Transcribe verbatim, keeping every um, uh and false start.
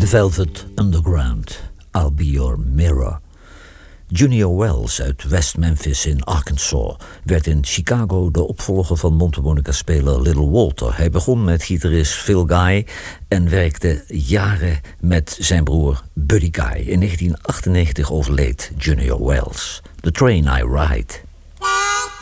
Velvet Underground, I'll Be Your Mirror. Junior Wells uit West Memphis in Arkansas werd in Chicago de opvolger van mondharmonica-speler Little Walter. Hij begon met gitarist Phil Guy en werkte jaren met zijn broer Buddy Guy. In negentien achtennegentig overleed Junior Wells. The Train I Ride.